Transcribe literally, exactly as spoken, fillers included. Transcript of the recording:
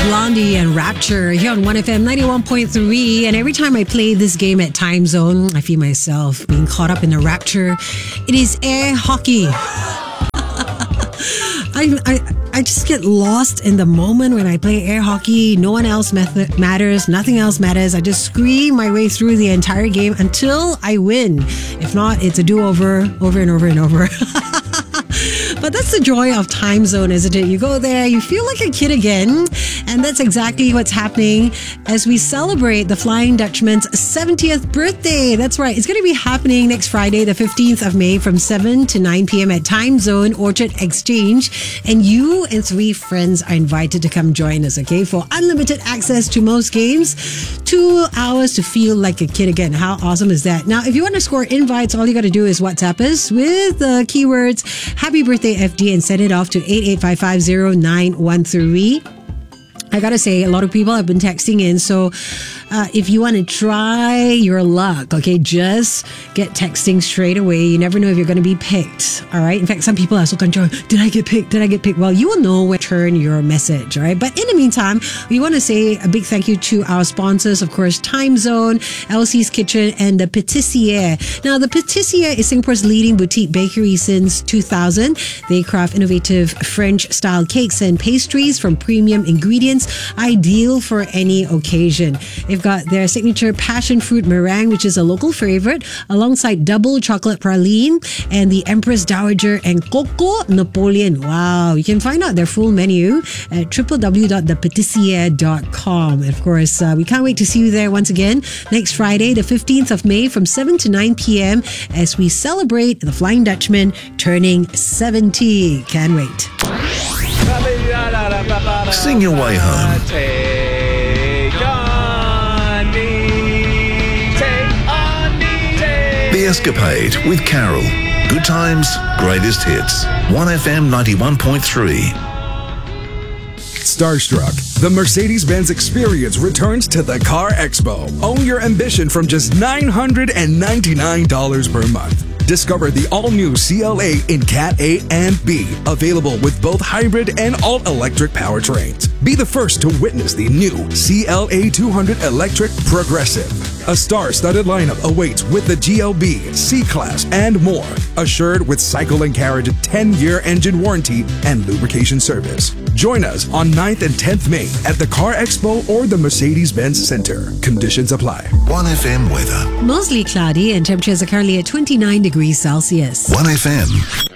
Blondie and Rapture here on one F M ninety-one point three. And every time I play this game at Time Zone, I feel myself being caught up in the rapture. It is air hockey. I, I I just get lost in the moment when I play air hockey. No one else math- matters. Nothing else matters. I just scream my way through the entire game until I win. If not, it's a do-over, over and over and over. But that's the joy of Time Zone, isn't it? You go there, you feel like a kid again. And that's exactly what's happening as we celebrate the Flying Dutchman's seventieth birthday. That's right. It's going to be happening next Friday, the fifteenth of May from seven to nine p.m. at Time Zone Orchard Exchange. And you and three friends are invited to come join us, okay? For unlimited access to most games. Two hours to feel like a kid again. How awesome is that? Now, if you want to score invites, all you got to do is WhatsApp us with the keywords Happy Birthday F D and send it off to eight eight five five zero nine one three. I gotta say, a lot of people have been texting in, so uh, if you want to try your luck, okay, just get texting straight away. You never know if you're going to be picked, all right? In fact, some people are so concerned, did I get picked? Did I get picked? Well, you will know when to turn your message, all right? But in the meantime, we want to say a big thank you to our sponsors, of course, Time Zone, Elsie's Kitchen, and the Patissier. Now, the Patissier is Singapore's leading boutique bakery since two thousand. They craft innovative French-style cakes and pastries from premium ingredients, ideal for any occasion. They've got their signature passion fruit meringue, which is a local favorite, alongside double chocolate praline and the Empress Dowager and Coco Napoleon. Wow. You can find out their full menu at w w w dot the patissier dot com. And of course, uh, we can't wait to see you there once again next Friday, the fifteenth of May from seven to nine p.m. as we celebrate the Flying Dutchman turning seventy. Can't wait. Sing your way home. Take on me, take on me, take The Escapade with Carol. Good times, greatest hits. one F M ninety-one point three. Starstruck, the Mercedes-Benz experience returns to the Car Expo. Own your ambition from just nine hundred ninety-nine dollars per month. Discover the all-new C L A in Cat A and B, available with both hybrid and all-electric powertrains. Be the first to witness the new C L A two hundred Electric Progressive. A star-studded lineup awaits with the G L B, C-Class, and more. Assured with Cycle and Carriage ten-year engine warranty and lubrication service. Join us on ninth and tenth May at the Car Expo or the Mercedes-Benz Center. Conditions apply. one F M weather. Mostly cloudy and temperatures are currently at twenty-nine degrees Celsius. one F M.